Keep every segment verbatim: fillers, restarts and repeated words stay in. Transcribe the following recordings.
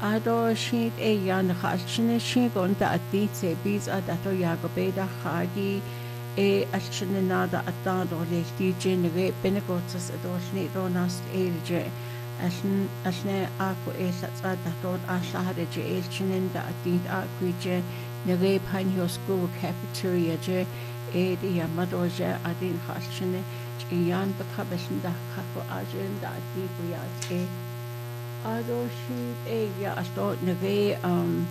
Ado sheet e yan halchine shigon da adit se biz adato yagobeda hagi e alchine nada atado le dj nge benegotas adolni ronast elje aln alne ako e satsa dato ashahade je elchinen da adit akwije nge panyo school cafeteria je e de yamadoje adin halchine yan bakabeshin da kako ajen da adit buyat e Ado sheet e ya asto nage um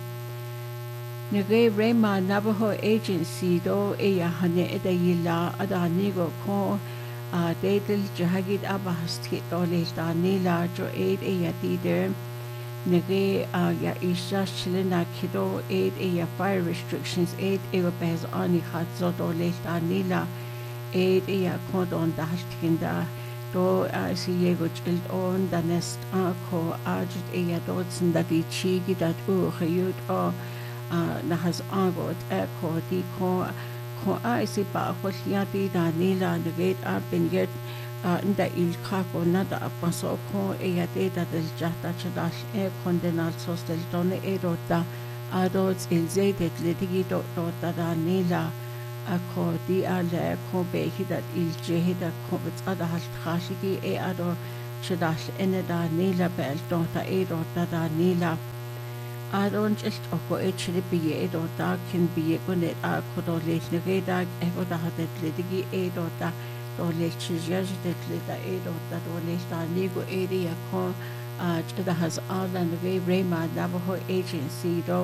nage Rema Navajo Agency do e ya hane eda yila ada nigo ko a dedel jahagid abahast hit ole sta nila jo aid e ya tider nage a ya isha chilena kido aid e ya fire restrictions aid e bez ani khat zo ole sta nila aid e ya kodon dash kinda do si jego child on da nest a ko ajit e ya dotsen da di chigi dat u khayut o na has agot e ko di ko ko a si ba ko ya di da nila de get a bin get nda il kha ko na da paso ko e ya de da del jata chadash e condenal sos del donne e rota adots il zedet letigi do da da nila ako di ale ko behi dat il jehida ko ada hal khashigi e ado chadash ene da nila bel dota e dota da nila adon just oko e chili bi e dota kin bi ko net a ko do le nge da e ko da hatet le digi e dota do le chija jete le da e dota do le sta nigo area ko a chada has all and the Rema Navajo Agency do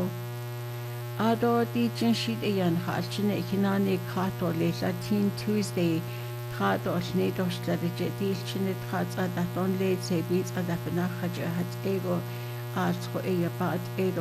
Ado di jinshid e yan halchine hinane kato le Latin Tuesday kato shne dosh la de jedil chine tratsa da don le se biz ada pena khaja hat ego arts ko e ya pat e